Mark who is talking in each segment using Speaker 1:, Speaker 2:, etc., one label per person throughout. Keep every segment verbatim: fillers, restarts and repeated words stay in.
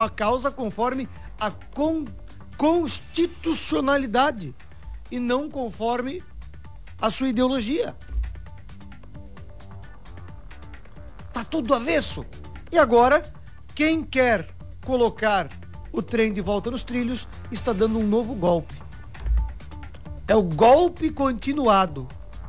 Speaker 1: a causa conforme a con, constitucionalidade e não conforme a sua ideologia. Tá tudo avesso. E agora, quem quer colocar o trem de volta nos trilhos está dando um novo golpe. É o golpe continuado.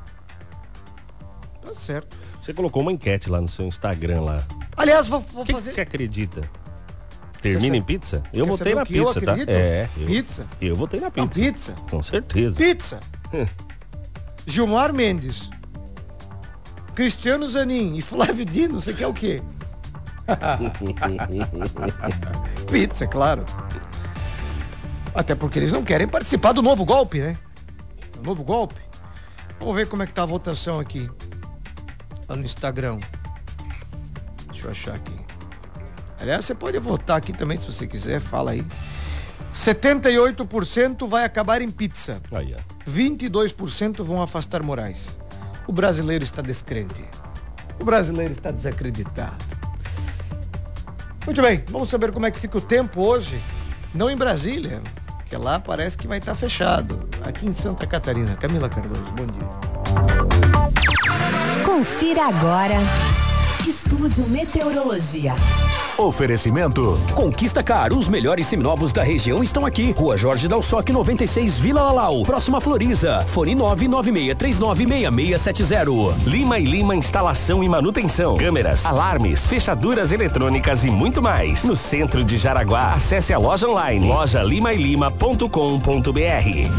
Speaker 1: Tá certo.
Speaker 2: Você colocou uma enquete lá no seu Instagram lá.
Speaker 1: Aliás, vou, vou
Speaker 2: que
Speaker 1: fazer...
Speaker 2: que você acredita? Termina em pizza? Eu
Speaker 1: Quer
Speaker 2: votei
Speaker 1: saber
Speaker 2: na
Speaker 1: o que eu
Speaker 2: pizza, tá?
Speaker 1: acredito?
Speaker 2: É. Eu,
Speaker 1: Pizza?
Speaker 2: Eu votei na pizza.
Speaker 1: Não, pizza.
Speaker 2: Com certeza.
Speaker 1: Pizza. Gilmar Mendes, Cristiano Zanin e Flávio Dino, você quer o quê? Pizza, claro. Até porque eles não querem participar do novo golpe, né? O novo golpe. Vamos ver como é que tá a votação aqui. Lá no Instagram. Deixa eu achar aqui. Aliás, você pode votar aqui também se você quiser, fala aí. setenta e oito por cento vai acabar em pizza.
Speaker 2: Aí, ó.
Speaker 1: vinte e dois por cento vão afastar Moraes. O brasileiro está descrente. O brasileiro está desacreditado. Muito bem, vamos saber como é que fica o tempo hoje. Não em Brasília, porque lá parece que vai estar fechado. Aqui em Santa Catarina. Camila Cardoso, bom dia.
Speaker 3: Confira agora. Estúdio Meteorologia.
Speaker 4: Oferecimento Conquista Car, os melhores seminovos da região estão aqui. Rua Jorge Dalsoc noventa e seis, Vila Lalau, próxima Floriza. Fone nove nove seis três nove seis seis sete zero.
Speaker 2: Lima e Lima Instalação e Manutenção. Câmeras, alarmes, fechaduras eletrônicas e muito mais. No centro de Jaraguá, acesse a loja online loja lima e lima ponto com ponto br.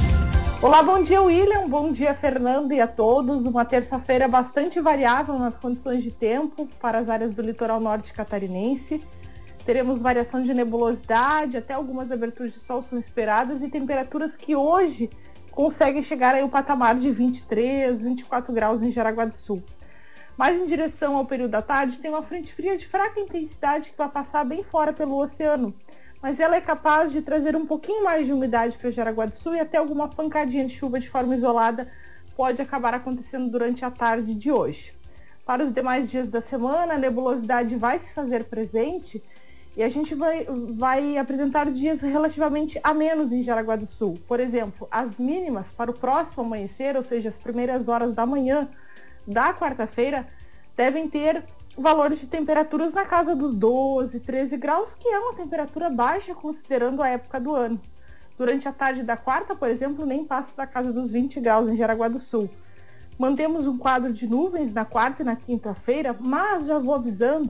Speaker 5: Olá, bom dia William, bom dia Fernando e a todos. Uma terça-feira bastante variável nas condições de tempo para as áreas do litoral norte catarinense. Teremos variação de nebulosidade, até algumas aberturas de sol são esperadas e temperaturas que hoje conseguem chegar aí ao patamar de vinte e três, vinte e quatro graus em Jaraguá do Sul. Mas em direção ao período da tarde tem uma frente fria de fraca intensidade que vai passar bem fora pelo oceano. Mas ela é capaz de trazer um pouquinho mais de umidade para Jaraguá do Sul e até alguma pancadinha de chuva de forma isolada pode acabar acontecendo durante a tarde de hoje. Para os demais dias da semana, a nebulosidade vai se fazer presente e a gente vai, vai apresentar dias relativamente amenos em Jaraguá do Sul. Por exemplo, as mínimas para o próximo amanhecer, ou seja, as primeiras horas da manhã da quarta-feira, devem ter valores de temperaturas na casa dos doze, treze graus, que é uma temperatura baixa considerando a época do ano. Durante a tarde da quarta, por exemplo, nem passa da casa dos vinte graus em Jaraguá do Sul. Mantemos um quadro de nuvens na quarta e na quinta-feira, mas já vou avisando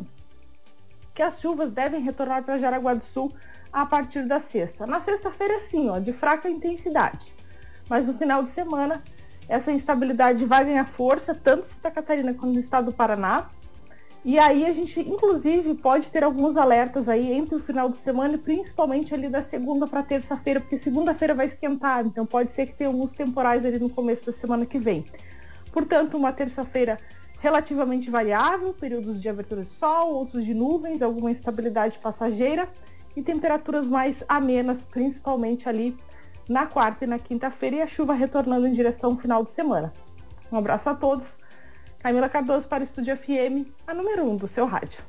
Speaker 5: que as chuvas devem retornar para Jaraguá do Sul a partir da sexta. Na sexta-feira, sim, ó, de fraca intensidade. Mas no final de semana, essa instabilidade vai ganhar força, tanto em Santa Catarina quanto no estado do Paraná. E aí a gente, inclusive, pode ter alguns alertas aí entre o final de semana e principalmente ali da segunda para terça-feira, porque segunda-feira vai esquentar, então pode ser que tenha alguns temporais ali no começo da semana que vem. Portanto, uma terça-feira relativamente variável, períodos de abertura de sol, outros de nuvens, alguma instabilidade passageira e temperaturas mais amenas, principalmente ali na quarta e na quinta-feira, e a chuva retornando em direção ao final de semana. Um abraço a todos. Camila Cardoso para o Estúdio F M, a número um do seu rádio.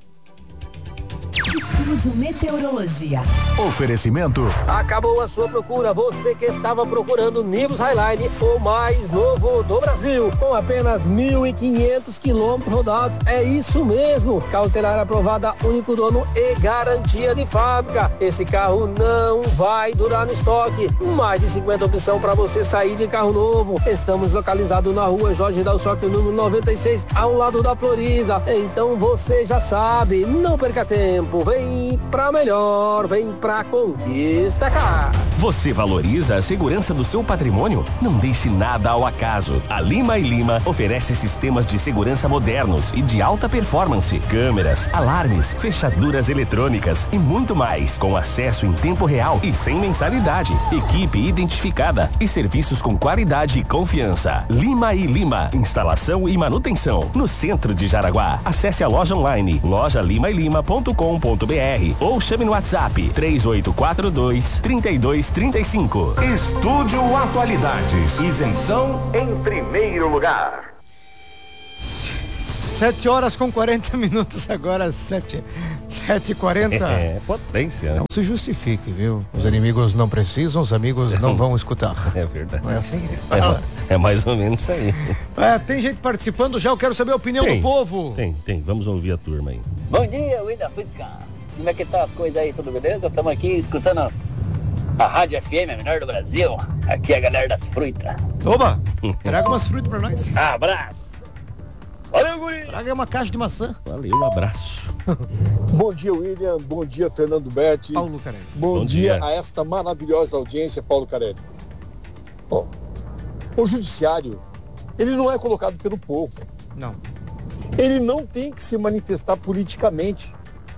Speaker 3: Estúdio Meteorologia.
Speaker 6: Oferecimento.
Speaker 7: Acabou a sua procura, você que estava procurando Nivus Highline, o mais novo do Brasil, com apenas mil e quinhentos quilômetros rodados. É isso mesmo, cautelar aprovada, único dono e garantia de fábrica. Esse carro não vai durar no estoque. Mais de cinquenta opções para você sair de carro novo. Estamos localizados na rua Jorge Dalsoc, número noventa e seis, ao lado da Floriza. Então você já sabe, não perca tempo. Vem pra melhor, vem pra Conquista Car.
Speaker 2: Você valoriza a segurança do seu patrimônio? Não deixe nada ao acaso. A Lima e Lima oferece sistemas de segurança modernos e de alta performance, câmeras, alarmes, fechaduras eletrônicas e muito mais, com acesso em tempo real e sem mensalidade. Equipe identificada e serviços com qualidade e confiança. Lima e Lima, instalação e manutenção, no centro de Jaraguá. Acesse a loja online loja lima e lima ponto com ponto br ou chame no WhatsApp três oito quatro dois, três dois três cinco.
Speaker 6: Estúdio Atualidades. Isenção em primeiro lugar.
Speaker 1: sete horas com quarenta minutos, agora sete e quarenta.
Speaker 8: É, potência, né?
Speaker 1: Não se justifique, viu? Os inimigos não precisam, os amigos não vão escutar.
Speaker 8: É verdade.
Speaker 1: Não é assim?
Speaker 8: É, é mais ou menos isso aí.
Speaker 1: É, tem gente participando já, eu quero saber a opinião
Speaker 8: tem,
Speaker 1: do povo.
Speaker 8: Tem, tem. Vamos ouvir a turma aí.
Speaker 9: Bom dia, William Fusca. Como é que tá as coisas aí? Tudo beleza? Estamos aqui escutando a Rádio F M, a menor do Brasil. Aqui é a galera das frutas.
Speaker 1: Oba, traga umas frutas pra nós.
Speaker 9: Abraço. Valeu, guri.
Speaker 1: Traga uma caixa de maçã.
Speaker 8: Valeu, um abraço.
Speaker 10: Bom dia, William. Bom dia, Fernando Berti.
Speaker 1: Paulo Carelli.
Speaker 10: Bom,
Speaker 8: Bom
Speaker 10: dia,
Speaker 8: dia
Speaker 10: a esta maravilhosa audiência, Paulo Carelli. Ó, o judiciário, ele não é colocado pelo povo.
Speaker 1: Não.
Speaker 10: Ele não tem que se manifestar politicamente.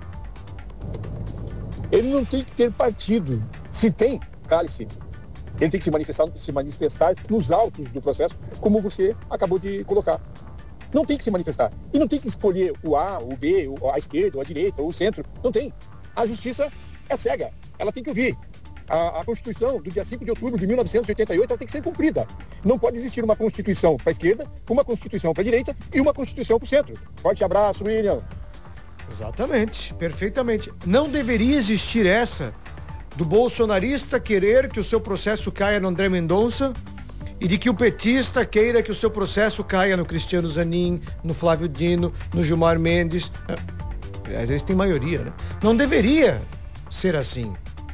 Speaker 10: Ele não tem que ter partido. Se tem, cale-se. Ele tem que se manifestar, se manifestar nos autos do processo, como você acabou de colocar. Não tem que se manifestar. E não tem que escolher o A, o B, a esquerda, a direita, ou o centro. Não tem. A justiça é cega. Ela tem que ouvir. A, a Constituição do dia cinco de outubro de mil novecentos e oitenta e oito ela tem que ser cumprida. Não pode existir uma Constituição para a esquerda, uma Constituição para a direita e uma Constituição para o centro. Forte abraço, William.
Speaker 1: Exatamente, perfeitamente. Não deveria existir essa do bolsonarista querer que o seu processo caia no André Mendonça e de que o petista queira que o seu processo caia no Cristiano Zanin, no Flávio Dino, no Gilmar Mendes. Às vezes tem maioria, né? Não deveria ser assim.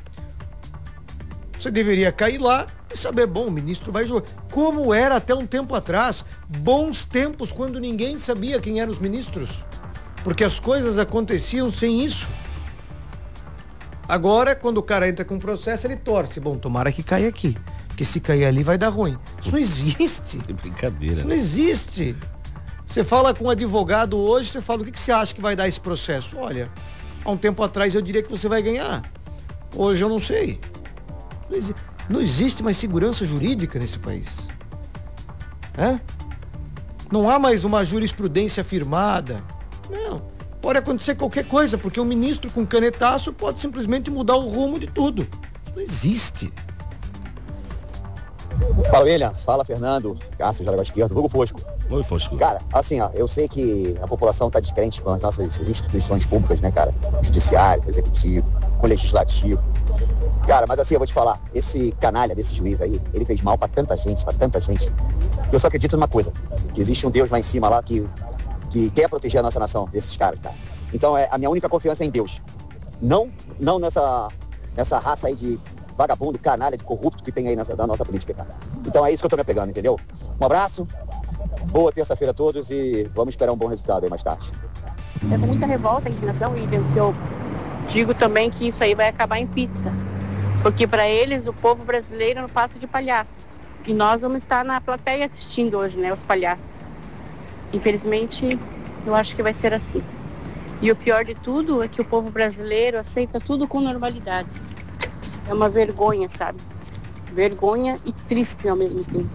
Speaker 1: Você deveria cair lá e saber, bom, o ministro vai jogar. Como era até um tempo atrás, bons tempos quando ninguém sabia quem eram os ministros. Porque as coisas aconteciam sem isso. Agora, quando o cara entra com um processo, ele torce. Bom, tomara que caia aqui. Porque se cair ali vai dar ruim. Isso não existe.
Speaker 8: Que brincadeira.
Speaker 1: Isso não existe. Você fala com um advogado hoje, você fala, o que, que você acha que vai dar esse processo? Olha, há um tempo atrás eu diria que você vai ganhar. Hoje eu não sei. Não, exi- não existe mais segurança jurídica nesse país. É? Não há mais uma jurisprudência firmada. Não. Pode acontecer qualquer coisa, porque um ministro com canetaço pode simplesmente mudar o rumo de tudo. Isso não existe.
Speaker 11: Fala, William. Fala, Fernando. Cássio, Jaraguá Esquerdo. Vulgo Fosco.
Speaker 8: Oi, Fosco.
Speaker 11: Cara, assim, ó, eu sei que a população tá descrente com as nossas instituições públicas, né, cara? Judiciário, executivo, com legislativo. Cara, mas assim, eu vou te falar, esse canalha desse juiz aí, ele fez mal pra tanta gente, pra tanta gente. Eu só acredito numa coisa, que existe um Deus lá em cima lá que, que quer proteger a nossa nação, desses caras, cara. Então, é, a minha única confiança é em Deus. Não, não nessa, nessa raça aí de vagabundo, canalha, de corrupto que tem aí nessa, na nossa política, cara. Então é isso que eu tô me apegando, entendeu? Um abraço, boa terça-feira a todos e vamos esperar um bom resultado aí mais tarde.
Speaker 12: É com muita revolta, indignação e que eu digo também que isso aí vai acabar em pizza. Porque para eles o povo brasileiro não passa de palhaços. E nós vamos estar na plateia assistindo hoje, né, os palhaços. Infelizmente, eu acho que vai ser assim. E o pior de tudo é que o povo brasileiro aceita tudo com normalidade. É uma vergonha, sabe? Vergonha e triste ao mesmo tempo.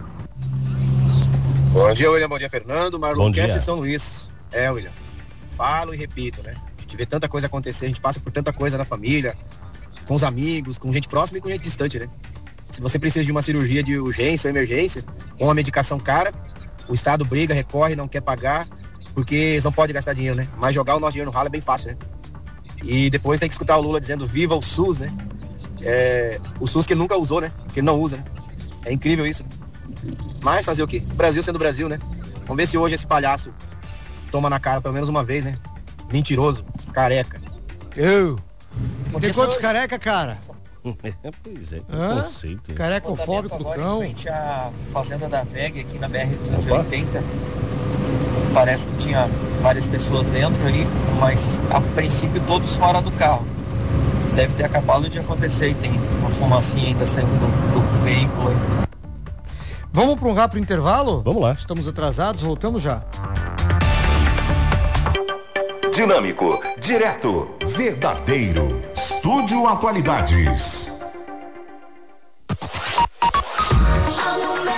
Speaker 13: Bom dia, William. Bom dia, Fernando. Marlon
Speaker 8: dia.
Speaker 13: Kess e São Luís. É, William. Falo e repito, né? A gente vê tanta coisa acontecer, a gente passa por tanta coisa na família, com os amigos, com gente próxima e com gente distante, né? Se você precisa de uma cirurgia de urgência ou emergência, ou uma medicação cara, o Estado briga, recorre, não quer pagar, porque eles não podem gastar dinheiro, né? Mas jogar o nosso dinheiro no ralo é bem fácil, né? E depois tem que escutar o Lula dizendo viva o SUS, né? É, o SUS que ele nunca usou, né? Que ele não usa, né? É incrível isso. Mas fazer o quê? O Brasil sendo Brasil, né? Vamos ver se hoje esse palhaço toma na cara pelo menos uma vez, né? Mentiroso, careca.
Speaker 1: Eu.
Speaker 13: Bom
Speaker 1: Tem
Speaker 13: dia,
Speaker 1: quantos
Speaker 13: senhores.
Speaker 1: careca, cara?
Speaker 8: Pois é,
Speaker 1: Hã?
Speaker 8: conceito.
Speaker 1: Carecofóbico do
Speaker 14: Agora,
Speaker 1: cão.
Speaker 14: em frente à fazenda da V E G aqui na B R duzentos e oitenta. Parece que tinha várias pessoas dentro aí, mas a princípio todos fora do carro. Deve ter acabado de acontecer e tem uma fumacinha ainda saindo do, do veículo aí.
Speaker 1: Vamos para um rápido intervalo?
Speaker 8: Vamos lá.
Speaker 1: Estamos atrasados, voltamos já.
Speaker 6: Dinâmico, direto, verdadeiro. Estúdio Atualidades.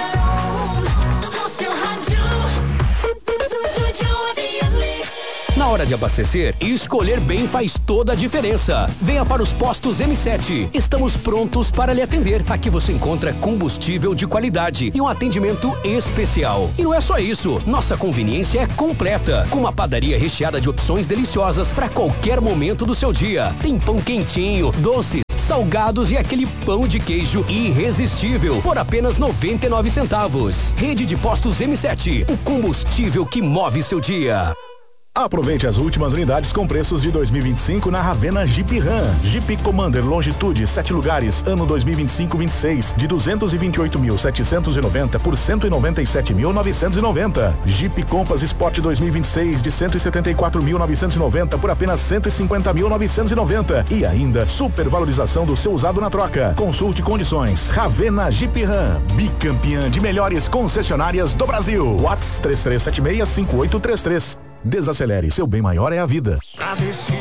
Speaker 15: Na
Speaker 4: hora de abastecer, escolher bem faz toda a diferença. Venha para os postos M sete. Estamos prontos para lhe atender. Aqui você encontra combustível de qualidade e um atendimento especial. E não é só isso, nossa conveniência é completa, com uma padaria recheada de opções deliciosas para qualquer momento do seu dia. Tem pão quentinho, doces, salgados e aquele pão de queijo irresistível por apenas noventa e nove centavos. Rede de Postos M sete, o combustível que move seu dia.
Speaker 15: Aproveite as últimas unidades com preços de dois mil e vinte e cinco na Ravena Jeep Ram. Jeep Commander Longitude, sete lugares, ano dois mil e vinte e cinco vinte e seis, de duzentos e vinte e oito mil setecentos e noventa por cento e noventa e sete mil novecentos e noventa. Jeep Compass Sport dois mil e vinte e seis, de cento e setenta e quatro mil novecentos e noventa por apenas cento e cinquenta mil novecentos e noventa. E ainda, supervalorização do seu usado na troca. Consulte condições. Ravena Jeep Ram, bicampeã de melhores concessionárias do Brasil. WhatsApp três três sete seis, cinco oito três três. Desacelere, seu bem maior é a vida.
Speaker 6: Pra decidir